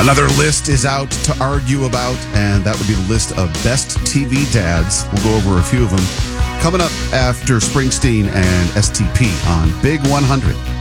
Another list is out to argue about, and that would be the list of best TV dads. We'll go over a few of them coming up after Springsteen and STP on Big 100.